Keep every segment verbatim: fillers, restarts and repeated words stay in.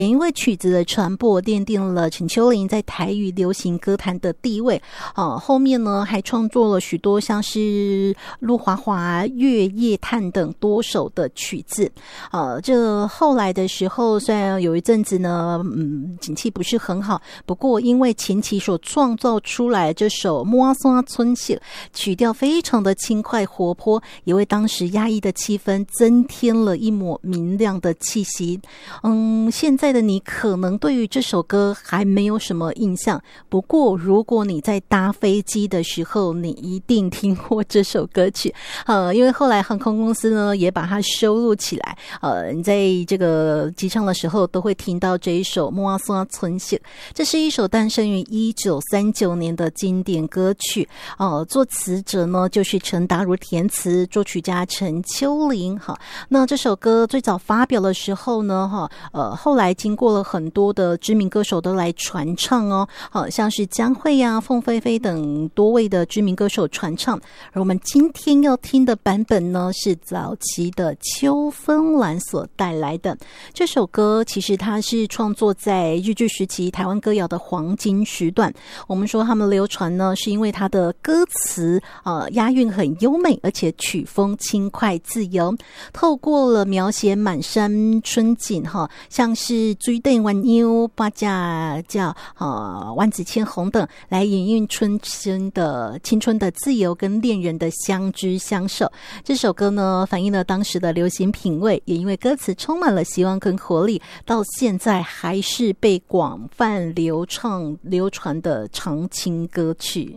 也因为曲子的传播奠定了陈秋林在台语流行歌坛的地位啊。后面呢还创作了许多像是《陆华华》《月夜叹》等多首的曲子啊。这后来的时候，虽然有一阵子呢，嗯，景气不是很好，不过因为前期所创造出来这首《抹山春色》，曲调非常的轻快活泼，也为当时压抑的气氛增添了一抹明亮的气息。嗯，现在的你可能对于这首歌还没有什么印象，不过如果你在搭飞机的时候，你一定听过这首歌曲。呃，因为后来航空公司呢也把它收录起来，呃，你在这个机场的时候都会听到这一首《抹山春色》。这是一首诞生于一九三九年的经典歌曲，呃，作词者呢就是陈达如填词，作曲家陈秋林。哈，那这首歌最早发表的时候呢，哈，呃，后来经过了很多的知名歌手都来传唱哦，好像是江蕙呀、凤飞飞等多位的知名歌手传唱。而我们今天要听的版本呢，是早期的邱芬兰所带来的。这首歌其实它是创作在日治时期台湾歌谣的黄金时段。我们说他们流传呢，是因为它的歌词呃押韵很优美，而且曲风轻快自由，透过了描写满山春景哈，像是水灯弯妞、八架叫呃万紫千红等，来演绎春生的青春的自由跟恋人的相知相守。这首歌呢，反映了当时的流行品味，也因为歌词充满了希望跟活力，到现在还是被广泛流畅流传的长青歌曲。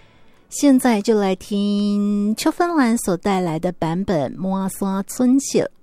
现在就来听邱芬兰所带来的版本《抹山春色》。